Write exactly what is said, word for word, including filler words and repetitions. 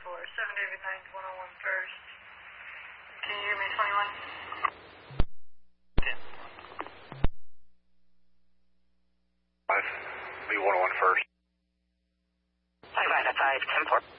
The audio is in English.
four, seven David nine one oh one first. Can you hear me, twenty-one? ten. five, B one oh one first. five nine five, ten four.